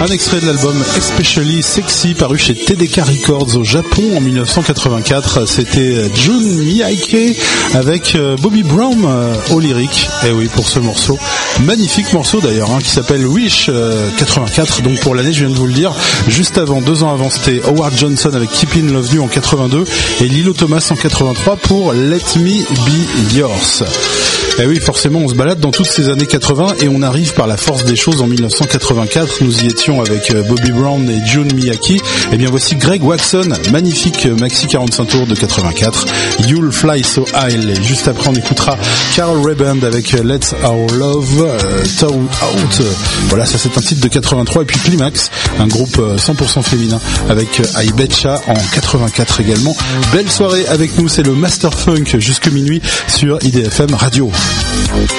Un extrait de l'album Especially Sexy paru chez TDK Records au Japon en 1984. C'était Jun Miyake avec Bobby Brown au lyrique. Et oui, pour ce morceau, magnifique morceau d'ailleurs, qui s'appelle Wish 84. Donc pour l'année, je viens de vous le dire. Juste avant, 2 ans avant, c'était Howard Johnson avec Keepin' Love You en 82 et Lilo Thomas en 83 pour Let Me Be Yours. Et oui, forcément, on se balade dans toutes ces années 80 et on arrive par la force des choses en 1984. Nous y étions avec Bobby Brown et Jun Miyake. Et bien voici Greg Watson, magnifique maxi 45 tours de 84. You'll Fly So High. Et juste après, on écoutera Carl Reband avec Let's Our Love Tow Out. Voilà, ça c'est un titre de 83. Et puis Climax, un groupe 100% féminin avec I Betcha en 84 également. Belle soirée avec nous, c'est le Master Funk jusque minuit sur IDFM Radio.